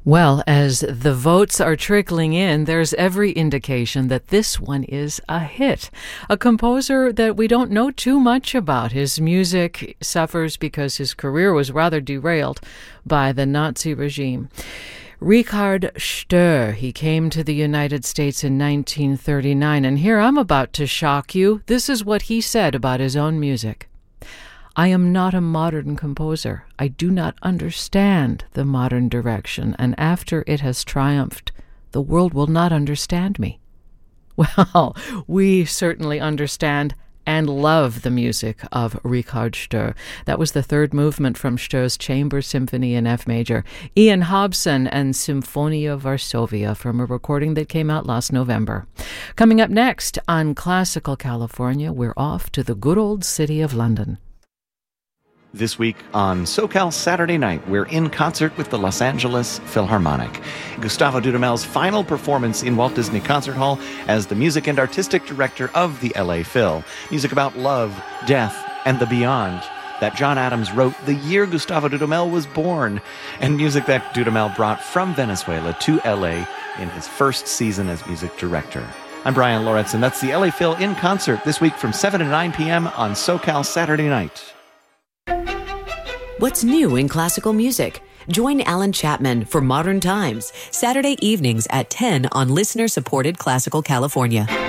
Well, as the votes are trickling in, there's every indication that this one is a hit. A composer that we don't know too much about. His music suffers because his career was rather derailed by the Nazi regime. Richard Stöhr, he came to the United States in 1939, and here I'm about to shock you. This is what he said about his own music. I am not a modern composer. I do not understand the modern direction, and after it has triumphed, the world will not understand me. Well, we certainly understand and love the music of Richard Stöhr. That was the third movement from Stöhr's Chamber Symphony in F major. Ian Hobson and Symphonia Varsovia from a recording that came out last November. Coming up next on Classical California, we're off to the good old city of London. This week on SoCal Saturday Night, we're in concert with the Los Angeles Philharmonic. Gustavo Dudamel's final performance in Walt Disney Concert Hall as the music and artistic director of the LA Phil. Music about love, death, and the beyond that John Adams wrote the year Gustavo Dudamel was born, and music that Dudamel brought from Venezuela to LA in his first season as music director. I'm Brian Loritz, and that's the LA Phil in concert this week from 7 to 9 p.m. on SoCal Saturday Night. What's new in classical music? Join Alan Chapman for Modern Times, Saturday evenings at 10 on listener-supported Classical California.